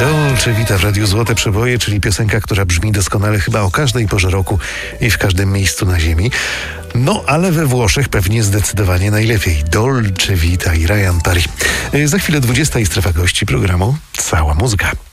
Dolce Vita w Radiu Złote Przeboje, czyli piosenka, która brzmi doskonale chyba o każdej porze roku i w każdym miejscu na ziemi. No, ale we Włoszech pewnie zdecydowanie najlepiej. Dolce Vita i Ryan Parry. Za chwilę 20 i strefa gości programu Cała Muzyka.